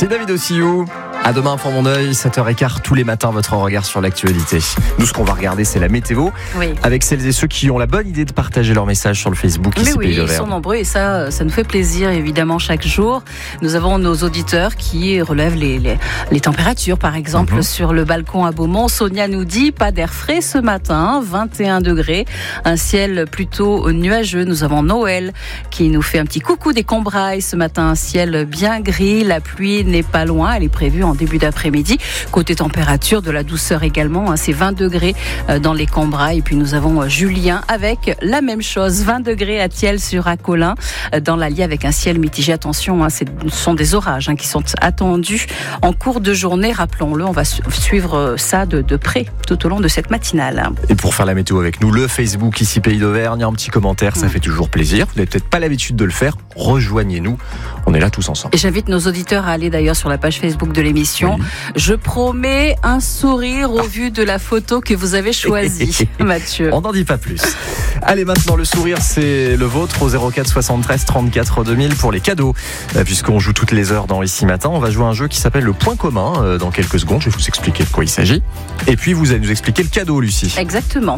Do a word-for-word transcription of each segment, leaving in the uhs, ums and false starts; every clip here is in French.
C'est David Ossillou. À demain pour mon œil, sept heures quinze tous les matins, votre regard sur l'actualité. Nous, ce qu'on va regarder, c'est la météo. Oui. Avec celles et ceux qui ont la bonne idée de partager leur message sur le Facebook. Mais ici oui, Pays ils d'Auvergne. sont nombreux et ça, ça nous fait plaisir évidemment chaque jour. Nous avons nos auditeurs qui relèvent les, les, les températures, par exemple, mm-hmm. sur le balcon à Beaumont. Sonia nous dit pas d'air frais ce matin, vingt et un degrés, un ciel plutôt nuageux. Nous avons Noël qui nous fait un petit coucou des Combrailles ce matin, un ciel bien gris, la pluie n'est pas loin, elle est prévue en début d'après-midi. Côté température, de la douceur également, hein, c'est vingt degrés dans les Combrailles. Et puis nous avons Julien avec la même chose, vingt degrés à Thiel sur Acolin, dans l'Allier avec un ciel mitigé. Attention, hein, ce sont des orages hein, qui sont attendus en cours de journée. Rappelons-le, on va suivre ça de, de près tout au long de cette matinale. Et pour faire la météo avec nous, le Facebook ici Pays d'Auvergne, un petit commentaire, ça mmh. fait toujours plaisir. Vous n'avez peut-être pas l'habitude de le faire, rejoignez-nous, on est là tous ensemble. Et j'invite nos auditeurs à aller d'ailleurs sur la page Facebook de l'émission. Oui. Je promets un sourire au vu de la photo que vous avez choisie, Mathieu. On n'en dit pas plus. Allez, maintenant, le sourire, c'est le vôtre au zéro quatre soixante-treize trente-quatre deux mille pour les cadeaux. Euh, puisqu'on joue toutes les heures dans Ici Matin, on va jouer à un jeu qui s'appelle le point commun. Euh, dans quelques secondes, je vais vous expliquer de quoi il s'agit. Et puis, vous allez nous expliquer le cadeau, Lucie. Exactement.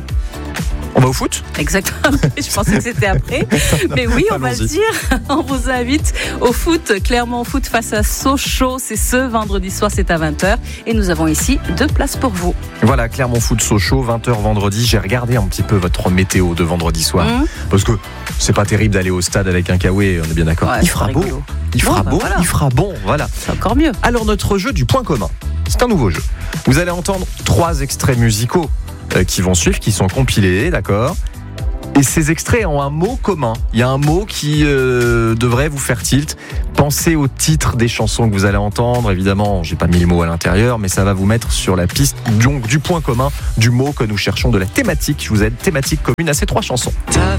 On va au foot ? Exactement, je pensais que c'était après. Mais oui, on va le dire. On vous invite au foot, Clermont Foot face à Sochaux. C'est ce vendredi soir, c'est à vingt heures. Et nous avons ici deux places pour vous. Voilà, Clermont Foot Sochaux, vingt heures vendredi. J'ai regardé un petit peu votre météo de vendredi soir. Mmh. Parce que c'est pas terrible d'aller au stade avec un kawaii, on est bien d'accord. Ouais, il fera beau, il fera bon, beau, bah voilà. il fera bon, voilà. C'est encore mieux. Alors, notre jeu du point commun, c'est un nouveau jeu. Vous allez entendre trois extraits musicaux qui vont suivre, qui sont compilés, d'accord ? Et ces extraits ont un mot commun. Il y a un mot qui euh, devrait vous faire tilt. Pensez au titre des chansons que vous allez entendre. Évidemment, j'ai pas mis les mots à l'intérieur, mais ça va vous mettre sur la piste donc, du point commun, du mot que nous cherchons, de la thématique. Je vous aide, thématique commune à ces trois chansons.